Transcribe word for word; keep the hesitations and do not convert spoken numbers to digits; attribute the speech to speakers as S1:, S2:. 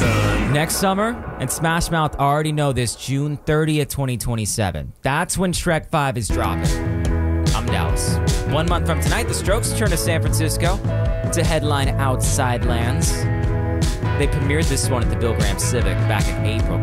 S1: son.
S2: Next summer, and Smash Mouth already know this, June thirtieth, twenty twenty-seven. That's when Shrek five is dropping. I'm Dallas. One month from tonight, the Strokes turn to San Francisco to headline Outside Lands. They premiered this one at the Bill Graham Civic back in April.